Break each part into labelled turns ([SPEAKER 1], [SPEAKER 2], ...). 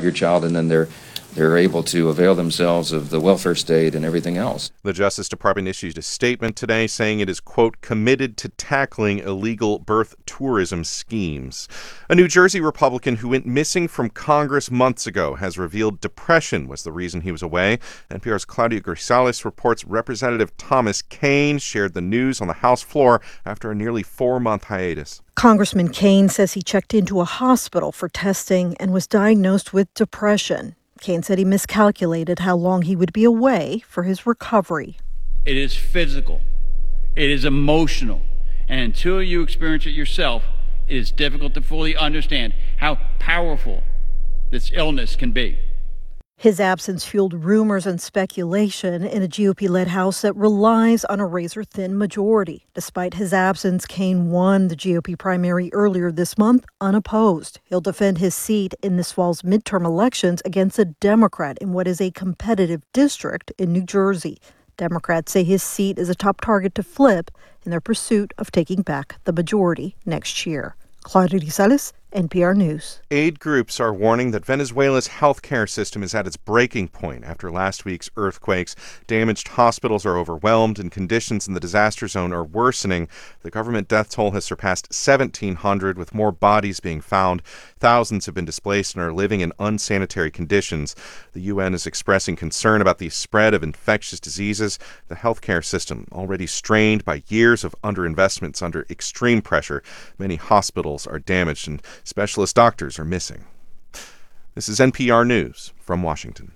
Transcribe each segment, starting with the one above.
[SPEAKER 1] your child, and then they're able to avail themselves of the welfare state and everything else.
[SPEAKER 2] The Justice Department issued a statement today saying it is, quote, committed to tackling illegal birth tourism schemes. A New Jersey Republican who went missing from Congress months ago has revealed depression was the reason he was away. NPR's Claudia Grisales reports Representative Thomas Kean shared the news on the House floor after a nearly 4-month hiatus.
[SPEAKER 3] Congressman Kean says he checked into a hospital for testing and was diagnosed with depression. Kean said he miscalculated how long he would be away for his recovery.
[SPEAKER 4] It is physical. It is emotional. And until you experience it yourself, it is difficult to fully understand how powerful this illness can be.
[SPEAKER 3] His absence fueled rumors and speculation in a GOP-led House that relies on a razor-thin majority. Despite his absence, Kean won the GOP primary earlier this month unopposed. He'll defend his seat in this fall's midterm elections against a Democrat in what is a competitive district in New Jersey. Democrats say his seat is a top target to flip in their pursuit of taking back the majority next year. Claudia Grisales, NPR News.
[SPEAKER 2] Aid groups are warning that Venezuela's healthcare system is at its breaking point after last week's earthquakes. Damaged hospitals are overwhelmed and conditions in the disaster zone are worsening. The government death toll has surpassed 1,700, with more bodies being found. Thousands have been displaced and are living in unsanitary conditions. The UN is expressing concern about the spread of infectious diseases. The healthcare system, already strained by years of underinvestments under extreme pressure. Many hospitals are damaged and specialist doctors are missing. This is NPR News from Washington.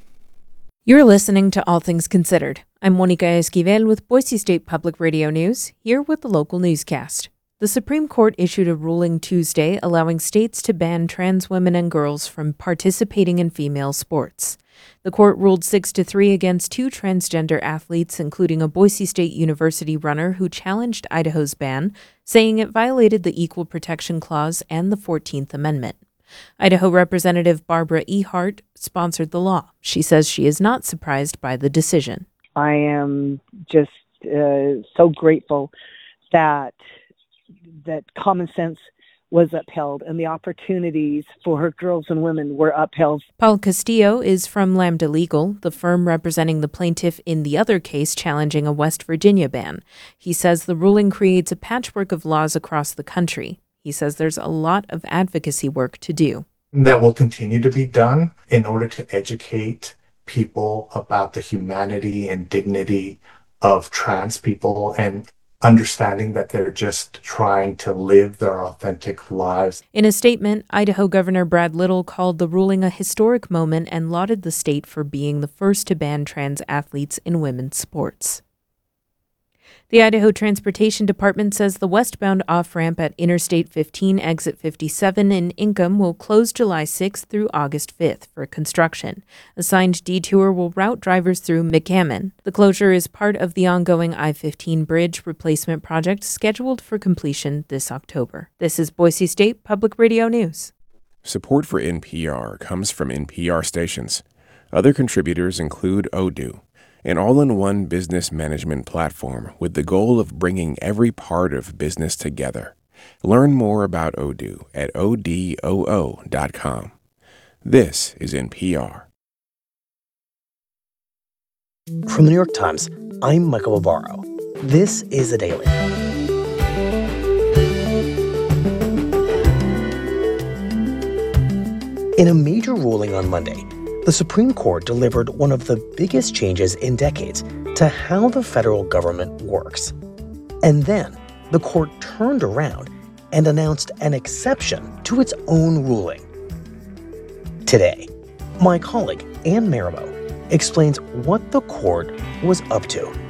[SPEAKER 5] You're listening to All Things Considered. I'm Monica Esquivel with Boise State Public Radio News, here with the local newscast. The Supreme Court issued a ruling Tuesday allowing states to ban trans women and girls from participating in female sports. The court ruled 6-3 against 2 transgender athletes, including a Boise State University runner who challenged Idaho's ban, saying it violated the Equal Protection Clause and the 14th Amendment. Idaho Representative Barbara Ehart sponsored the law. She says she is not surprised by the decision.
[SPEAKER 6] I am just so grateful that common sense was upheld and the opportunities for girls and women were upheld.
[SPEAKER 5] Paul Castillo is from Lambda Legal, the firm representing the plaintiff in the other case challenging a West Virginia ban. He says the ruling creates a patchwork of laws across the country. He says there's a lot of advocacy work to do.
[SPEAKER 7] That will continue to be done in order to educate people about the humanity and dignity of trans people and understanding that they're just trying to live their authentic lives.
[SPEAKER 5] In a statement, Idaho Governor Brad Little called the ruling a historic moment and lauded the state for being the first to ban trans athletes in women's sports. The Idaho Transportation Department says the westbound off-ramp at Interstate 15 exit 57 in Income will close July 6th through August 5th for construction. A signed detour will route drivers through McCammon. The closure is part of the ongoing I-15 bridge replacement project scheduled for completion this October. This is Boise State Public Radio News.
[SPEAKER 8] Support for NPR comes from NPR stations. Other contributors include Odoo, an all-in-one business management platform with the goal of bringing every part of business together. Learn more about Odoo at odoo.com. This is NPR.
[SPEAKER 9] From the New York Times, I'm Michael Barbaro. This is The Daily. In a major ruling on Monday, the Supreme Court delivered one of the biggest changes in decades to how the federal government works. And then the court turned around and announced an exception to its own ruling. Today, my colleague Anne Marimo explains what the court was up to.